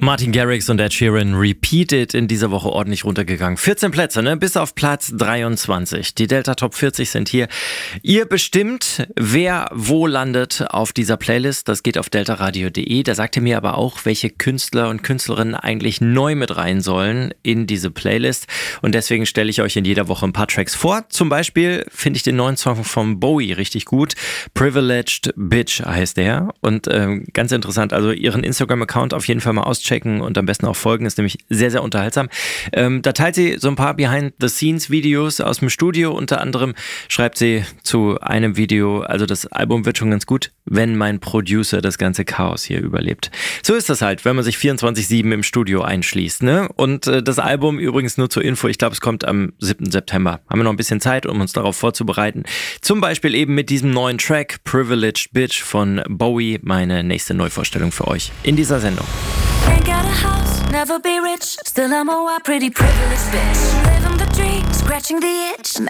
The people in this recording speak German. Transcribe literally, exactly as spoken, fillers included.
Martin Garrix und Ed Sheeran Repeated in dieser Woche ordentlich runtergegangen. vierzehn Plätze, ne? Bis auf Platz dreiundzwanzig. Die Delta Top vierzig sind hier. Ihr bestimmt, wer wo landet auf dieser Playlist. Das geht auf deltaradio punkt de. Da sagt ihr mir aber auch, welche Künstler und Künstlerinnen eigentlich neu mit rein sollen in diese Playlist. Und deswegen stelle ich euch in jeder Woche ein paar Tracks vor. Zum Beispiel finde ich den neuen Song von Bowie richtig gut. Privileged Bitch heißt der. Und ähm, ganz interessant, also ihren Instagram-Account auf jeden Fall mal auschecken und am besten auch folgen, ist nämlich sehr, sehr unterhaltsam. Ähm, da teilt sie so ein paar Behind-the-Scenes-Videos aus dem Studio. Unter anderem schreibt sie zu einem Video, also das Album wird schon ganz gut, wenn mein Producer das ganze Chaos hier überlebt. So ist das halt, wenn man sich vierundzwanzig sieben im Studio einschließt, ne? Und äh, das Album übrigens nur zur Info, ich glaube, es kommt am siebten September. Haben wir noch ein bisschen Zeit, um uns darauf vorzubereiten. Zum Beispiel eben mit diesem neuen Track Privileged Bitch von Bowie, meine nächste Neuvorstellung für euch in dieser Sendung. Ain't got a house, never be rich. Still I'm a wild, pretty privileged bitch. Living the dream, scratching the itch. And